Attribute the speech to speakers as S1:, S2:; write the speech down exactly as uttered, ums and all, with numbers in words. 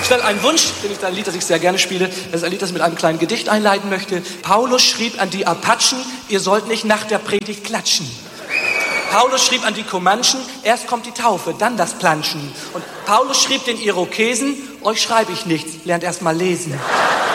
S1: Schnell einen Wunsch, den ich, ein Lied, das ich sehr gerne spiele. Das ist ein Lied, das ich mit einem kleinen Gedicht einleiten möchte. Paulus schrieb an die Apachen, ihr sollt nicht nach der Predigt klatschen. Paulus schrieb an die Comanchen, erst kommt die Taufe, dann das Planschen. Und Paulus schrieb den Irokesen, euch schreibe ich nichts, lernt erst mal lesen.